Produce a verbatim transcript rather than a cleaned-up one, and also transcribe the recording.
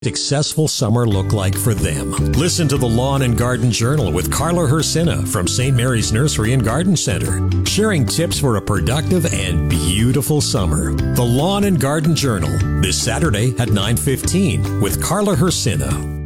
successful summer look like for them? Listen to the Lawn and Garden Journal with Carla Hersina from Saint Mary's Nursery and Garden Center, sharing tips for a productive and beautiful summer. The Lawn and Garden Journal, this Saturday at nine fifteen with Carla Hersina.